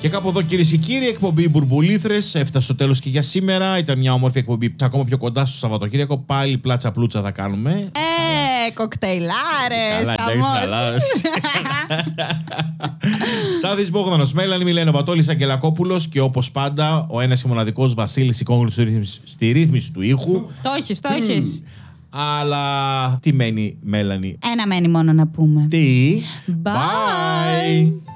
Και κάπου εδώ, κυρίες και κύριοι, εκπομπή Μπουρμπουλήθρες έφτασε στο τέλος και για σήμερα. Ήταν μια όμορφη εκπομπή, ακόμα πιο κοντά στο Σαββατοκύριακο. Πάλι πλάτσα πλούτσα θα κάνουμε. Κοκτέιλάρες. Στάθης Μπόγδανος, Μέλανη Μιλένο, Βατόλης Αγγελακόπουλος και όπως πάντα ο ένας και μοναδικός Βασίλης Οικόγλου στη ρύθμιση του ήχου. Το έχεις. Αλλά τι μένει, Μέλανη? Ένα μένει μόνο να πούμε. Τι? Bye.